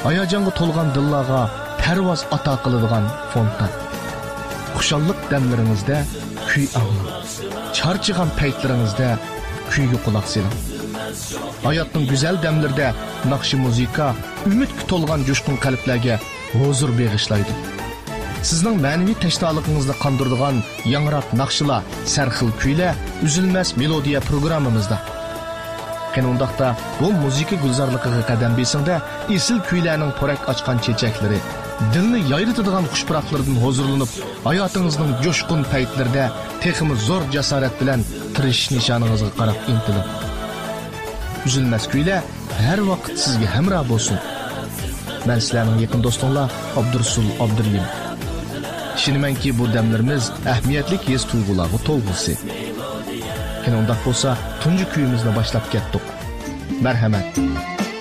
hayajonga to'lgan dillarga parvoz ato qiladigan fontan. Xushalliq damlaringizda kuy anglang. Charchigan paytlaringizda kuyga quloq soling. Hayotning go'zal damlarida naqshi muzika umidga to'lgan jo'shqin qalblarga huzur bag'ishlaydi. Sizning ma'naviy tashtoliqingizni qondiradigan yangrab naqshlar, sarxil kuylar uzilmas melodiya programmamizda. Qanundaqda bu muzika gulzorligiga qadam besingda esil kuylarning porak ochgan chechaklari, dilni yayritadigan xushpuroqlardan huzurlanib, hayotingizning jo'shqin paytlarida texmi zo'r jasorat bilan tirishish nishoningizga qarab intilib. Üzülmez kuylar her vaqt sizga hamroh bo'lsin. Men sizlarning yaqin do'stinglar Abdursul Abdurlim. Ishonamanki bu damlarimiz ahamiyatli his tuyg'ularga to'lg'isi. Unda bo'lsa tunji kuyimizni boshlab ketdik. Marhamat.